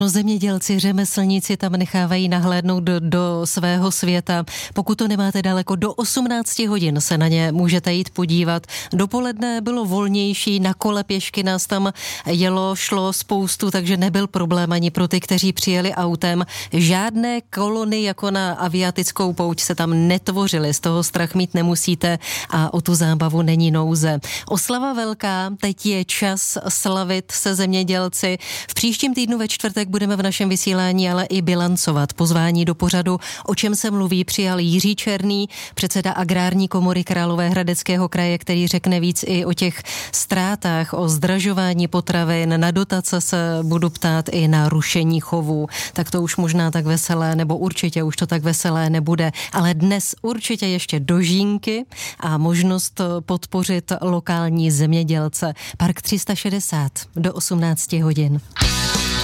No, zemědělci, řemeslníci tam nechávají nahlédnout do svého světa. Pokud to nemáte daleko, do 18 hodin se na ně můžete jít podívat. Dopoledne bylo volnější, na kole pěšky nás tam šlo spoustu, takže nebyl problém ani pro ty, kteří přijeli autem. Žádné kolony jako na aviatickou pouť se tam netvořily, z toho strach mít nemusíte a o tu zábavu není nouze. Oslava velká, teď je čas slavit se zemědělci. V příštím týdnu ve čtvrtek budeme v našem vysílání ale i bilancovat. Pozvání do pořadu O čem se mluví přijal Jiří Černý, předseda Agrární komory Královéhradeckého kraje, který řekne víc i o těch ztrátách, o zdražování potravin, na dotace se budu ptát i na rušení chovů. Tak to už možná tak veselé, nebo určitě už to tak veselé nebude, ale dnes určitě ještě dožínky a možnost podpořit lokální zemědělce. Park 360 do 18 hodin.